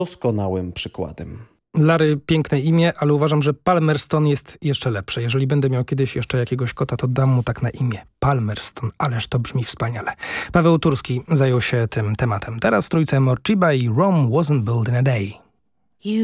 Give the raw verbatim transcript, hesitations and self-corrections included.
doskonałym przykładem. Larry, piękne imię, ale uważam, że Palmerston jest jeszcze lepsze. Jeżeli będę miał kiedyś jeszcze jakiegoś kota, to dam mu tak na imię. Palmerston, ależ to brzmi wspaniale. Paweł Turski zajął się tym tematem. Teraz w trójce Morciba i Rome wasn't built in a day.